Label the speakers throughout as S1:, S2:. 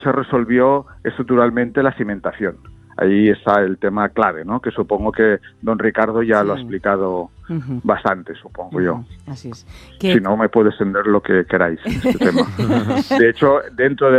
S1: se resolvió estructuralmente la cimentación. Ahí está el tema clave, ¿no? Que supongo que don Ricardo ya lo ha explicado bastante, supongo yo.
S2: Así es.
S1: Si no, me puede extender lo que queráis en este tema. De hecho, dentro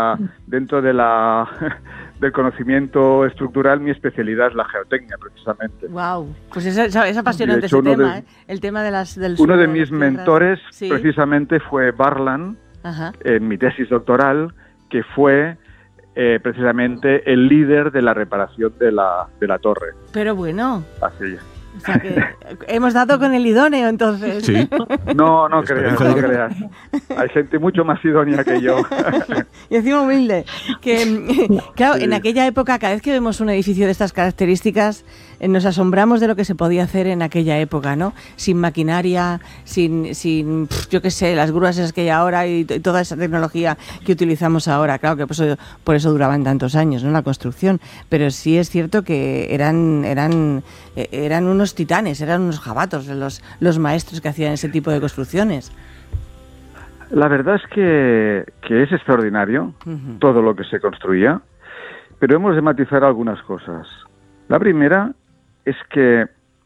S1: del conocimiento estructural, mi especialidad es la geotecnia, precisamente.
S2: Wow, pues es apasionante ese tema, el tema del suelo.
S1: Uno de mis mentores, precisamente, fue Barlan, en mi tesis doctoral, que fue precisamente el líder de la reparación de la torre.
S2: Pero bueno.
S1: Así.
S2: O sea que hemos dado con el idóneo, entonces.
S3: Sí.
S1: No creas. Hay gente mucho más idónea que yo.
S2: Y encima humilde. Claro, en aquella época, cada vez que vemos un edificio de estas características, nos asombramos de lo que se podía hacer en aquella época, ¿no? Sin maquinaria, sin yo qué sé, las grúas esas que hay ahora y toda esa tecnología que utilizamos ahora. Claro que por eso duraban tantos años, ¿no? La construcción. Pero sí es cierto que eran unos titanes, eran unos jabatos los maestros que hacían ese tipo de construcciones.
S1: La verdad es que es extraordinario todo lo que se construía, pero hemos de matizar algunas cosas. La primera es que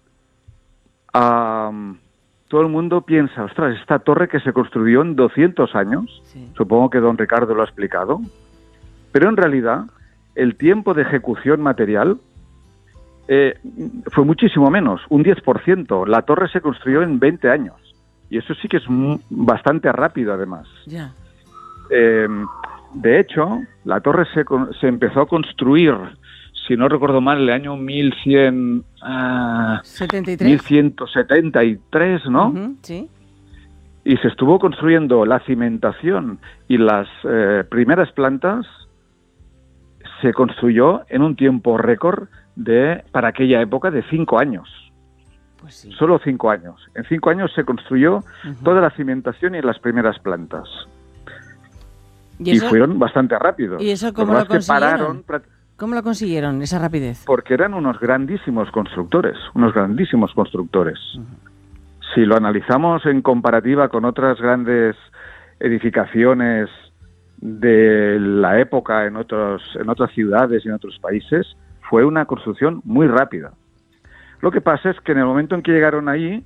S1: todo el mundo piensa, ostras, esta torre que se construyó en 200 años, supongo que don Ricardo lo ha explicado, pero en realidad el tiempo de ejecución material fue muchísimo menos, un 10%. La torre se construyó en 20 años. Y eso sí que es bastante rápido, además.
S2: Ya.
S1: De hecho, la torre se empezó a construir, si no recuerdo mal, el año 1173, ¿no?
S2: Sí.
S1: Y se estuvo construyendo la cimentación y las primeras plantas se construyó en un tiempo récord para aquella época de 5 años.
S2: Pues sí.
S1: Solo 5 años. En 5 años se construyó toda la cimentación y las primeras plantas. Y fueron bastante rápidos.
S2: ¿Y eso cómo lo consiguieron? ¿Cómo lo consiguieron, esa rapidez?
S1: Porque eran unos grandísimos constructores. Si lo analizamos en comparativa con otras grandes edificaciones de la época en otras ciudades y en otros países, fue una construcción muy rápida. Lo que pasa es que en el momento en que llegaron ahí,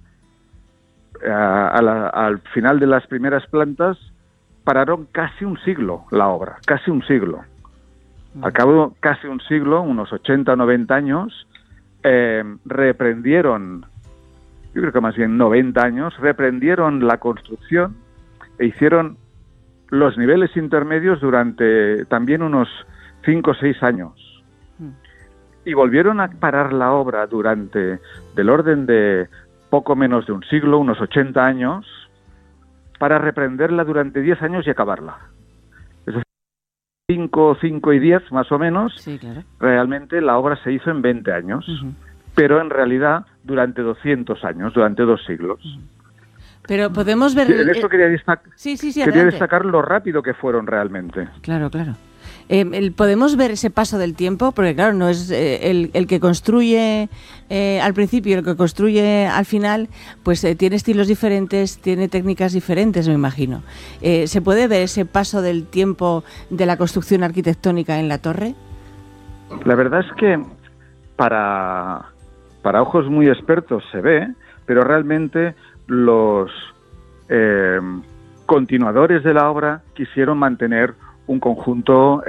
S1: al final de las primeras plantas, pararon casi un siglo la obra, casi un siglo. Al cabo casi un siglo, unos 80 o 90 años, reprendieron, yo creo que más bien 90 años, reprendieron la construcción e hicieron los niveles intermedios durante también unos 5 o 6 años. Y volvieron a parar la obra del orden de poco menos de un siglo, unos 80 años, para reprenderla durante 10 años y acabarla. Es decir, 5 y 10 más o menos,
S2: sí, claro. Realmente
S1: la obra se hizo en 20 años, pero en realidad durante 200 años, durante 2 siglos.
S2: Pero podemos ver...
S1: En eso quería destacar lo rápido que fueron realmente.
S2: Claro. ¿Podemos ver ese paso del tiempo? Porque claro, no es el que construye al principio y el que construye al final, pues tiene estilos diferentes, tiene técnicas diferentes, me imagino. ¿Se puede ver ese paso del tiempo de la construcción arquitectónica en la torre?
S1: La verdad es que para ojos muy expertos se ve, pero realmente los continuadores de la obra quisieron mantener un conjunto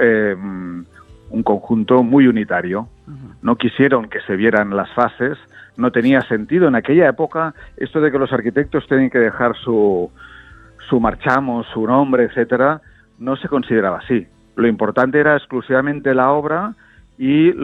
S1: muy unitario. No quisieron que se vieran las fases, no tenía sentido en aquella época esto de que los arquitectos tienen que dejar su marchamo, su nombre, etcétera, no se consideraba así. Lo importante era exclusivamente la obra y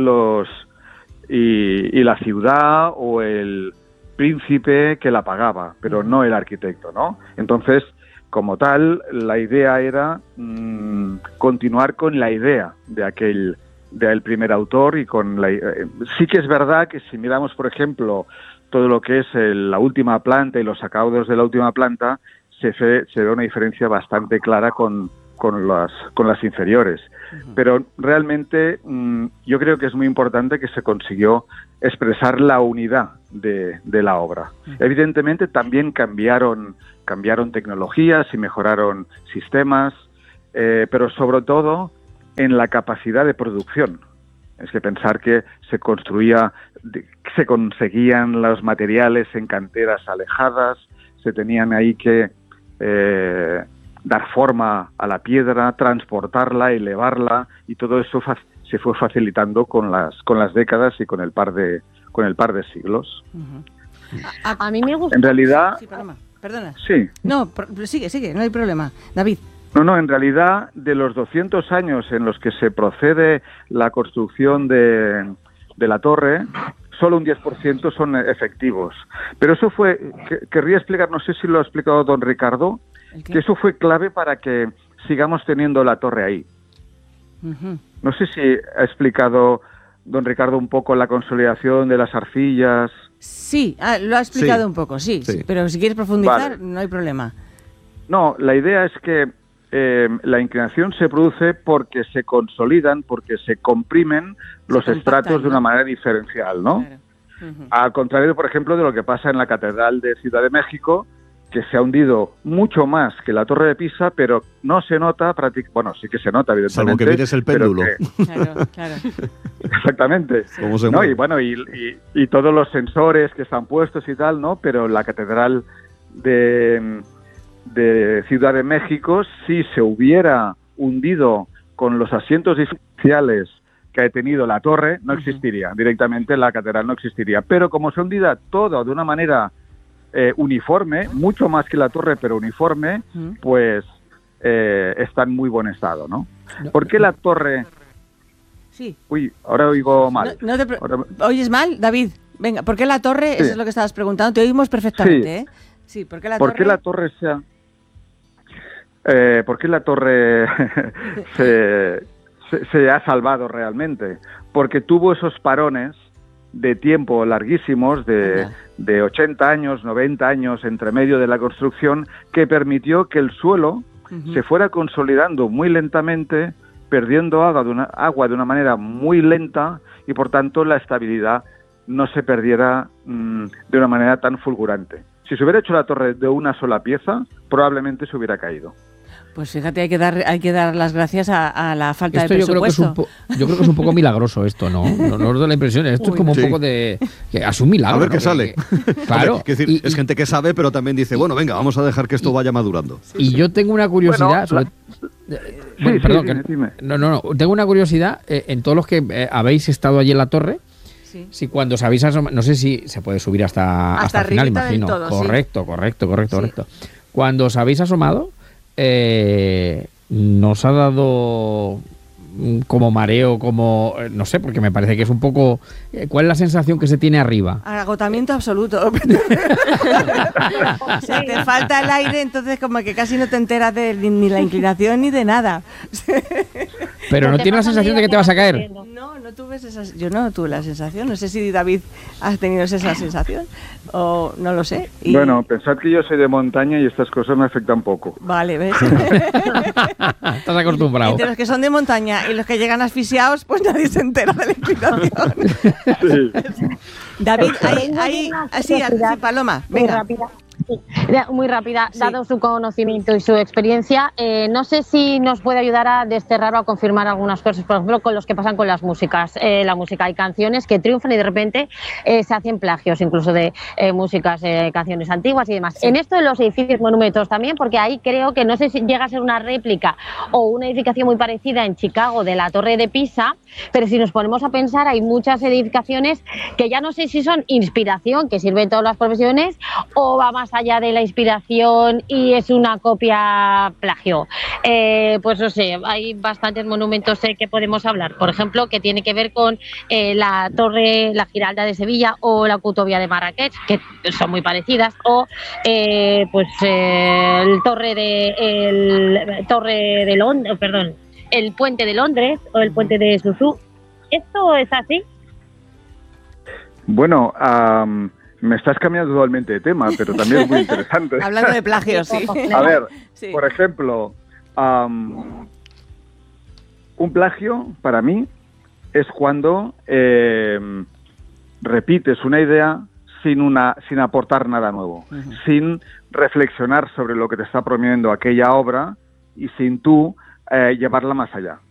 S1: la ciudad o el príncipe que la pagaba, pero no el arquitecto, ¿no? Entonces, como tal, la idea era continuar con la idea del primer autor y sí que es verdad que si miramos, por ejemplo, todo lo que es la última planta y los acabados de la última planta, se ve una diferencia bastante clara con las inferiores. Pero realmente yo creo que es muy importante que se consiguió expresar la unidad de la obra. Evidentemente también cambiaron tecnologías y mejoraron sistemas, pero sobre todo en la capacidad de producción. Es que pensar que se conseguían los materiales en canteras alejadas, se tenían ahí que dar forma a la piedra, transportarla, elevarla, y todo eso se fue facilitando con las décadas y con el par de siglos.
S3: A mí me gusta.
S1: En realidad,
S2: sí, perdona.
S1: Sí.
S2: No, sigue, no hay problema. David.
S1: No, en realidad, de los 200 años en los que se procede la construcción de la torre, solo un 10% son efectivos. Pero eso querría explicar, no sé si lo ha explicado don Ricardo, que eso fue clave para que sigamos teniendo la torre ahí.
S2: Uh-huh.
S1: No sé si ha explicado don Ricardo un poco la consolidación de las arcillas.
S2: Sí, lo ha explicado un poco, sí, pero si quieres profundizar,
S1: vale,
S2: no hay problema.
S1: No, la idea es que la inclinación se produce porque se consolidan, porque se comprimen los estratos de una manera diferencial, ¿no?
S2: Claro. Uh-huh.
S1: Al contrario, por ejemplo, de lo que pasa en la Catedral de Ciudad de México, que se ha hundido mucho más que la Torre de Pisa, pero no se nota, bueno, sí que se nota, evidentemente.
S4: Salvo que mires el péndulo.
S2: Claro.
S1: Exactamente.
S4: Sí. ¿Cómo se
S1: mueve? Y bueno, y todos los sensores que están puestos y tal, ¿no? Pero la Catedral de Ciudad de México, si se hubiera hundido con los asientos diferenciales que ha tenido la torre, no existiría. Directamente la catedral no existiría. Pero como se hundida todo de una manera uniforme, mucho más que la torre, pero uniforme, pues está en muy buen estado, ¿no? ¿Por qué la torre...?
S2: Sí.
S1: Uy, ahora oigo mal.
S2: ¿Oyes mal, David? Venga, ¿por qué la torre? Sí. Eso es lo que estabas preguntando. Te oímos perfectamente,
S1: sí.
S2: ¿eh? Sí, ¿por qué la
S1: torre? ¿Por qué la torre se ha salvado realmente? Porque tuvo esos parones de tiempo larguísimos, de 80 años, 90 años entre medio de la construcción, que permitió que el suelo se fuera consolidando muy lentamente, perdiendo agua de una manera muy lenta, y por tanto la estabilidad no se perdiera de una manera tan fulgurante. Si se hubiera hecho la torre de una sola pieza, probablemente se hubiera caído.
S2: Pues fíjate, hay que dar las gracias a la falta
S5: esto
S2: de presupuesto.
S5: Yo creo que es un poco milagroso esto, ¿no? No os da la impresión. Esto es como un poco de... que es un milagro.
S4: A ver qué sale.
S5: Claro.
S4: Es gente que sabe, pero también dice, bueno, venga, vamos a dejar que esto vaya madurando.
S5: Y yo tengo una curiosidad...
S1: Dime.
S5: No. Tengo una curiosidad en todos los que habéis estado allí en la torre. Sí. Si cuando os habéis asomado, no sé si se puede subir hasta el final, imagino.
S2: Todo,
S5: correcto. Cuando os habéis asomado, ¿nos ha dado como mareo, como no sé, porque me parece que es un poco... ¿Cuál es la sensación que se tiene arriba?
S2: Agotamiento absoluto. O sea, te falta el aire, entonces como que casi no te enteras de ni la inclinación ni de nada.
S5: Pero no tienes la sensación de que te vas a caer.
S2: No tuve yo no tuve la sensación. No sé si David has tenido esa sensación o no lo sé.
S1: Bueno, pensad que yo soy de montaña y estas cosas me afectan poco.
S2: Vale, ¿ves?
S5: Estás acostumbrado.
S2: Entre los que son de montaña y los que llegan asfixiados, pues nadie se entera de la inclinación.
S1: Sí.
S2: David, sí, Paloma, venga.
S3: Muy rápida, dado su conocimiento y su experiencia, no sé si nos puede ayudar a desterrar o a confirmar algunas cosas, por ejemplo, con los que pasan con las músicas. La música, hay canciones que triunfan y de repente se hacen plagios, incluso de músicas, canciones antiguas y demás. Sí. En esto de los edificios monumentos también, porque ahí creo que no sé si llega a ser una réplica o una edificación muy parecida en Chicago de la Torre de Pisa, pero si nos ponemos a pensar, hay muchas edificaciones que ya no sé si son inspiración, que sirve en todas las profesiones, o va más allá de la inspiración y es una copia plagio. Pues no sé, hay bastantes monumentos que podemos hablar. Por ejemplo, que tiene que ver con la Torre, la Giralda de Sevilla o la Cutovia de Marrakech, que son muy parecidas, o el Torre de Londres, perdón, el Puente de Londres o el Puente de Susú. ¿Esto es así?
S1: Bueno, me estás cambiando totalmente de tema, pero también es muy interesante.
S2: Hablando de plagios, sí.
S1: A ver, sí. Por ejemplo, un plagio para mí es cuando repites una idea sin aportar nada nuevo, sin reflexionar sobre lo que te está proponiendo aquella obra y sin tú llevarla más allá.